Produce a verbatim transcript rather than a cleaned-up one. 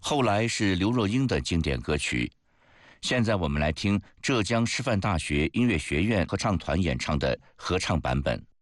后来是刘若英的经典歌曲。现在我们来听浙江师范大学音乐学院合唱团演唱的合唱版本。